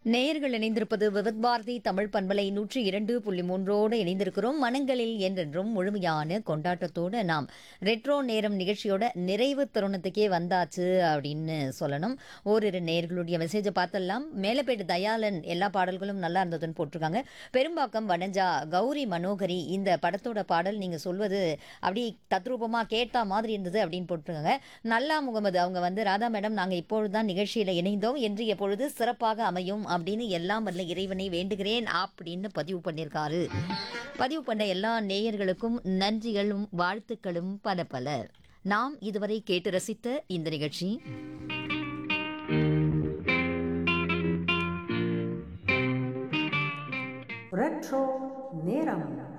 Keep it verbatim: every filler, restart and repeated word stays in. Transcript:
நேயர்கள் இணைந்திருப்பது விவித் பாரதி தமிழ் பண்பலை நூற்றி இரண்டு புள்ளி மூன்றோடு இணைந்திருக்கிறோம். மனங்களில் என்றென்றும் முழுமையான கொண்டாட்டத்தோடு நாம் ரெட்ரோ நேரம் நிகழ்ச்சியோட நிறைவு தருணத்துக்கே வந்தாச்சு அப்படின்னு சொல்லணும். ஓரிரு நேயர்களுடைய மெசேஜை பார்த்தெல்லாம். மேலப்பேட்டு தயாளன் எல்லா பாடல்களும் நல்லா இருந்ததுன்னு போட்டிருக்காங்க. பெரும்பாக்கம் வனஜா கௌரி மனோகரி இந்த படத்தோட பாடல் நீங்க சொல்வது அப்படி தத்ரூபமா கேட்டா மாதிரி இருந்தது அப்படின்னு போட்டிருக்காங்க. நல்லா முகமது அவங்க வந்து ராதா மேடம் நாங்க இப்பொழுதுதான் நிகழ்ச்சியில இணைந்தோம் என்று எப்பொழுது சிறப்பாக அமையும் அப்படின்னு எல்லாம் வல்ல இறைவனை வேண்டுகிறேன் அப்படின்னு பதிவு பண்ணியிருக்காரு. பதிவு பண்ண எல்லா நேயர்களுக்கும் நன்றிகளும் வாழ்த்துக்களும் பல பல. நாம் இதுவரை கேட்டு ரசித்த இந்த நிகழ்ச்சி ரெட்ரோ நேரம்.